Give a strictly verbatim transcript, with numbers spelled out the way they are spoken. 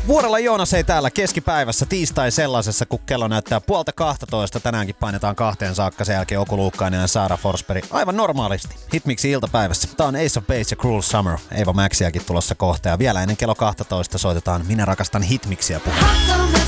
Vuorella Joonas ei täällä keskipäivässä tiistai sellaisessa, kun kello näyttää puolta kahtatoista. Tänäänkin painetaan kahteen saakka, sen jälkeen Oku Luukkainen ja Saara Forsberg aivan normaalisti. Hitmiksi iltapäivässä. Tää on Ace of Base ja Cruel Summer. Eeva Maxiakin tulossa kohta ja vielä ennen kello kahtatoista soitetaan Minä rakastan hitmiksiä puhua.